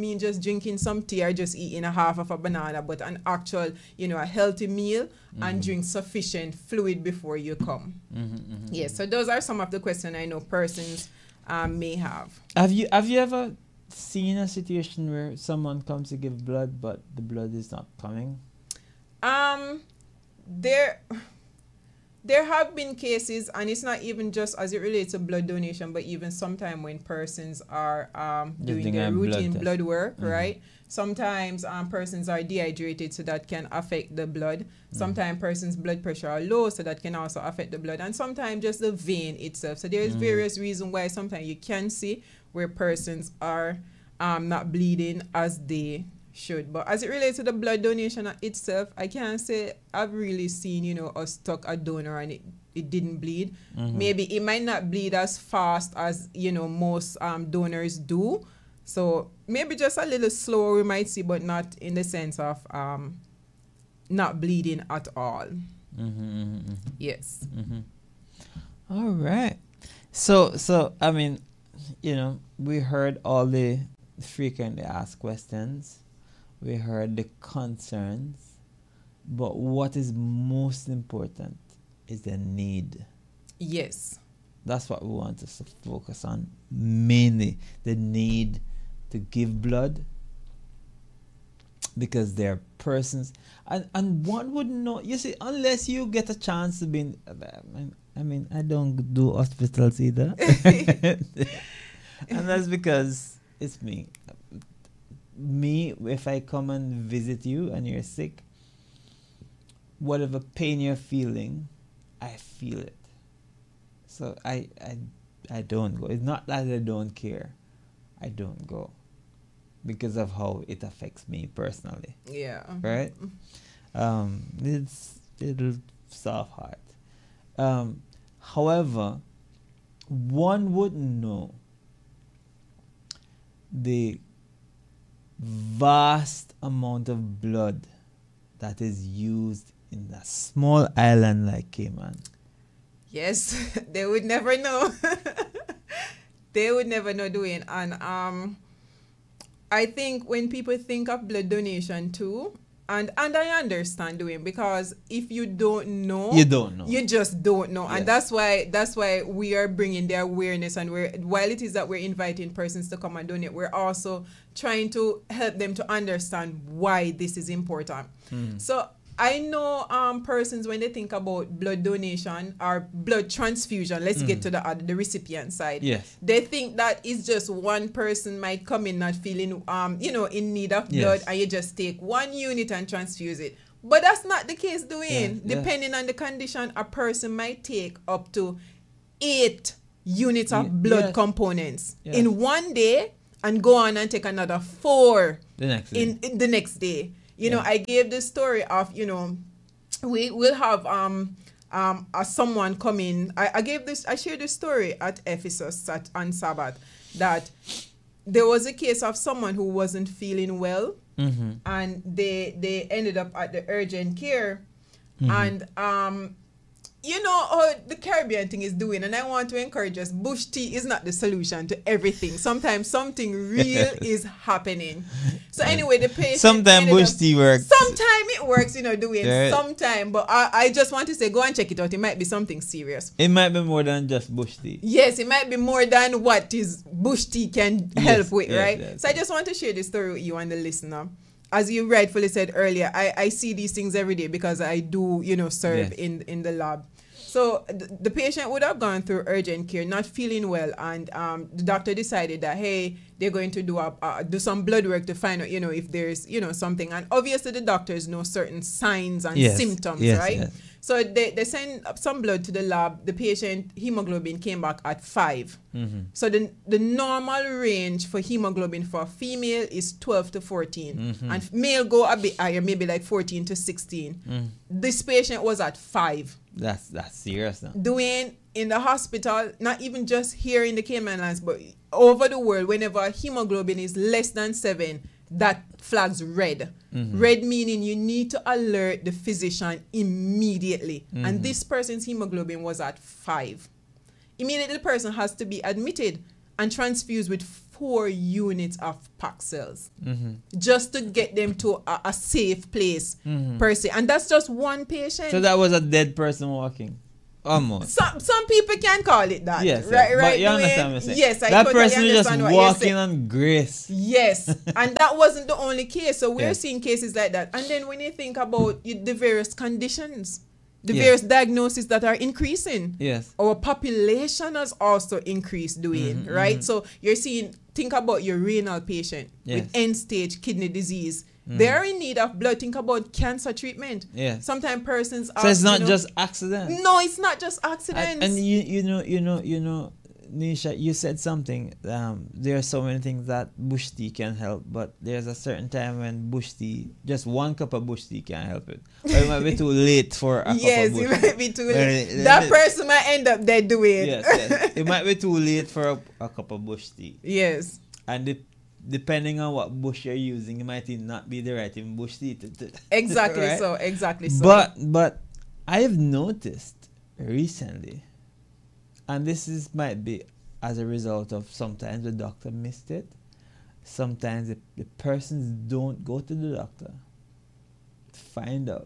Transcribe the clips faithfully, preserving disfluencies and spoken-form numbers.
mean just drinking some tea or just eating a half of a banana, but an actual, you know, a healthy meal mm-hmm. and drink sufficient fluid before you come. Mm-hmm, mm-hmm. Yes, yeah, so those are some of the questions I know persons um, may have. Have you have you ever seen a situation where someone comes to give blood, but the blood is not coming? Um, there, there have been cases, and it's not even just as it relates to blood donation, but even sometime when persons are um doing, doing their routine blood, blood work, mm-hmm. right? Sometimes um persons are dehydrated, so that can affect the blood. Mm-hmm. Sometimes persons' blood pressure are low, so that can also affect the blood, and sometimes just the vein itself. So there's mm-hmm. various reasons why sometimes you can see where persons are um not bleeding as they should. But as it relates to the blood donation itself, I can't say I've really seen, you know, us stuck a donor and it, it didn't bleed. Mm-hmm. Maybe it might not bleed as fast as, you know, most um, donors do. So maybe just a little slower we might see, but not in the sense of um, not bleeding at all. Mm-hmm, mm-hmm. Yes. Mm-hmm. All right. So, so I mean, you know, we heard all the frequently asked questions. We heard the concerns, but what is most important is the need. Yes. That's what we want us to focus on, mainly the need to give blood, because there are persons, and, and one would know, you see, unless you get a chance to be in, I mean, I don't do hospitals either. And that's because it's me. Me, if I come and visit you and you're sick, whatever pain you're feeling, I feel it. So I, I, I don't go. It's not that I don't care. I don't go because of how it affects me personally. Yeah. Right? Um, it's a little soft heart. Um, however, one wouldn't know the vast amount of blood that is used in a small island like Cayman. Yes, they would never know. They would never know doing. And um, I think when people think of blood donation too, and and I understand doing, because if you don't know, you don't know. You just don't know, yes. And that's why that's why we are bringing the awareness. And we're while it is that we're inviting persons to come and donate, we're also trying to help them to understand why this is important. Mm. So I know um persons, when they think about blood donation or blood transfusion, let's mm. get to the uh, the recipient side. Yes. They think that it's just one person might come in not feeling um you know in need of blood, yes. And you just take one unit and transfuse it. But that's not the case, Dwayne. Yeah. Depending yeah. on the condition, a person might take up to eight units of yeah. blood yes. components yes. in one day and go on and take another four the next day. In, in the next day. You yeah. know, I gave the story of, you know, we will have um um uh, someone come in. I, I gave this, I shared this story at Ephesus at, on Sabbath, that there was a case of someone who wasn't feeling well, mm-hmm. and they they ended up at the urgent care, mm-hmm. and um you know how the Caribbean thing is doing, and I want to encourage us, bush tea is not the solution to everything. Sometimes something real is happening. So anyway, the patient sometimes bush up, tea works. Sometimes it works, you know, doing yeah. sometimes. But I, I just want to say, go and check it out. It might be something serious. It might be more than just bush tea. Yes, it might be more than what is bush tea can yes, help with, yes, right? Yes, so yes. I just want to share this story with you and the listener. As you rightfully said earlier, I, I see these things every day because I do, you know, serve yes. in, in the lab. So th- the patient would have gone through urgent care, not feeling well, and um, the doctor decided that, hey, they're going to do a, uh, do some blood work to find out, you know, if there's, you know, something. And obviously the doctors know certain signs and yes. symptoms, yes, right? Yes. So they, they send some blood to the lab. The patient hemoglobin came back at five. Mm-hmm. So the the normal range for hemoglobin for a female is twelve to fourteen. Mm-hmm. And male go a bit higher, maybe like fourteen to sixteen. Mm. This patient was at five. That's that's serious now. Doing in the hospital, not even just here in the Cayman Islands, but over the world, whenever hemoglobin is less than seven, that flags red. Mm-hmm. Red meaning you need to alert the physician immediately. Mm-hmm. And this person's hemoglobin was at five. Immediately the person has to be admitted and transfused with four units of pack cells Mm-hmm. just to get them to a, a safe place Mm-hmm. per se. And that's just one patient. So that was a dead person walking. Almost. Some some people can call it that. Yes, right, yes. right. But you Dwayne? understand what I'm saying. Yes, I that totally person was just understand what you're walking saying. on grace. Yes, and that wasn't the only case. So we're Yes. seeing cases like that. And then when you think about y- the various conditions, the Yes. various diagnoses that are increasing, Yes. our population has also increased, doing Mhm, right. mhm. So you're seeing. Think about your renal patient Yes. with end-stage kidney disease. Mhm. They are in need of blood. Think about cancer treatment. Yes. Sometimes persons are. So it's not you know- just accident. No, it's not just And, accidents. and you you know you know you know Nisha, you said something. Um, there are so many things that bush tea can help, but there's a certain time when bush tea, just one cup of bush tea can help it. Or it might be too late for a Yes, cup of it bush might be too Well, late. let That me- person might end up dead doing. Yes, yes. It might be too late for a, a cup of bush tea. Yes. And de- depending on what bush you're using, it might not be the right even bush tea. To, to, Exactly right? so. Exactly so. But but I've noticed recently, and this is might be as a result of sometimes the doctor missed it. Sometimes the, the persons don't go to the doctor to find out.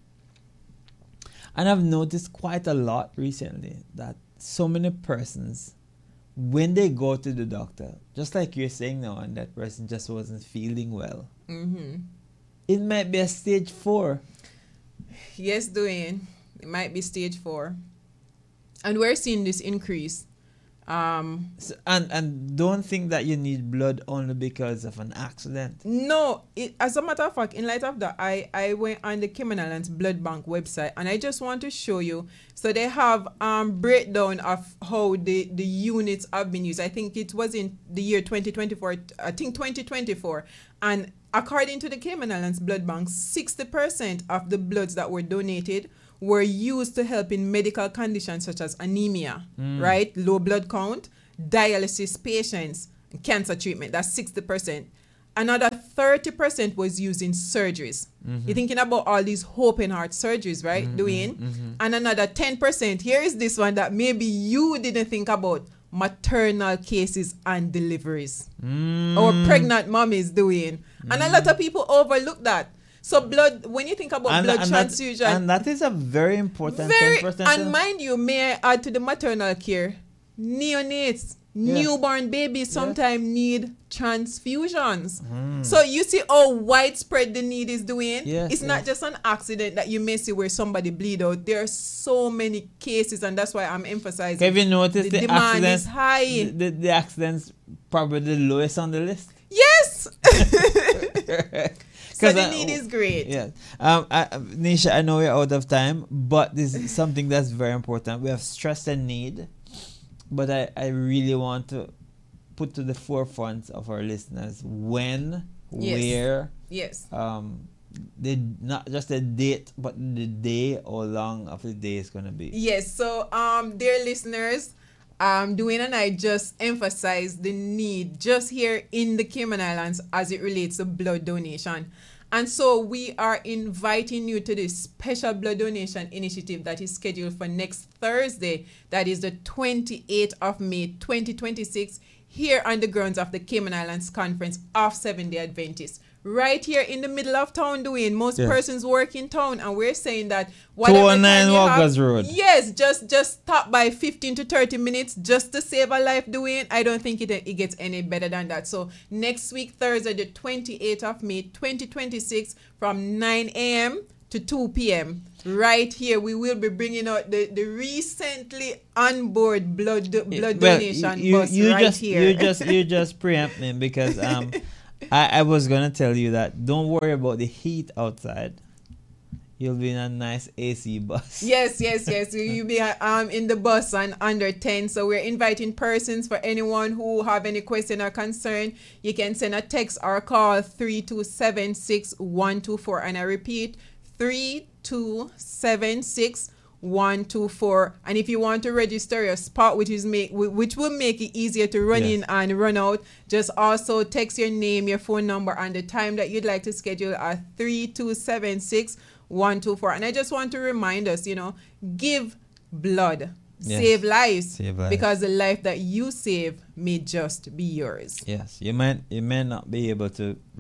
And I've noticed quite a lot recently that so many persons, when they go to the doctor, just like you're saying now, and that person just wasn't feeling well, Mm-hmm. it might be a stage four. Yes, doing. It might be stage four. And we're seeing this increase. Um, So, and and don't think that you need blood only because of an accident. no, it, as a matter of fact, in light of that, I, I went on the Cayman Islands Blood Bank website, and I just want to show you. So they have um breakdown of how the, the units have been used. I think it was in the year twenty twenty-four, I think twenty twenty-four. And according to the Cayman Islands Blood Bank, sixty percent of the bloods that were donated were used to help in medical conditions such as anemia, Mm. right? Low blood count, dialysis patients, and cancer treatment. That's sixty percent. Another thirty percent was used in surgeries. Mhm. You're thinking about all these open heart surgeries, right? Mhm, Doing. mhm. And another ten percent. Here is this one that maybe you didn't think about. Maternal cases and deliveries. Mm. Or pregnant mommies doing. And a lot of people overlook that. So blood, when you think about and, blood and transfusion. That, and that is a very important Very, ten percent. and mind you, may I add to the maternal care, neonates, Yes. newborn babies sometimes need transfusions. Mm. So you see how widespread the need is doing. Yes, it's not yes. just an accident that you may see where somebody bleed out. There are so many cases, and that's why I'm emphasizing. Have you noticed the the, demand accidents? is high. The, the, the accidents probably the lowest on the list. Yes. So 'Cause the I- need is great. Yeah. Um, I, I- Nisha, I know we're out of time, but this is something that's very important. We have stress and need, but I, I really want to put to the forefront of our listeners when, Yes. where, Yes. um, the not just the date, but the day or long of the day is gonna be. Yes. So, um, dear listeners, um, Dwayne and I just emphasized the need just here in the Cayman Islands as it relates to blood donation. And so we are inviting you to this special blood donation initiative that is scheduled for next Thursday. That is the twenty-eighth of May, twenty twenty-six, here on the grounds of the Cayman Islands Conference of Seventh-day Adventists. Right here in the middle of town, doing most Yes. persons work in town, and we're saying that whatever two oh time nine you have- Walkers Road. Yes, just just stop by fifteen to thirty minutes just to save a life, doing. I don't think it it gets any better than that. So next week, Thursday, the twenty-eighth of May, twenty twenty-six, from nine a.m. to two p.m. right here, we will be bringing out the, the recently onboard blood do- blood Well, donation you, bus you right just, here. You just you just preempt me because um I, I was gonna tell you that don't worry about the heat outside. You'll be in a nice A C bus. Yes, yes, yes. You'll be um in the bus and under ten. So we're inviting persons. For anyone who have any question or concern, you can send a text or call three two seven six one two four. And I repeat, three two seven six one two four. And if you want to register your spot, which is make which will make it easier to run Yes. in and run out, just also text your name, your phone number, and the time that you'd like to schedule at three two seven six one two four. And I just want to remind us, you know, give blood. Yes. Save lives. Save lives. Because the life that you save may just be yours. Yes. You might you may not be able to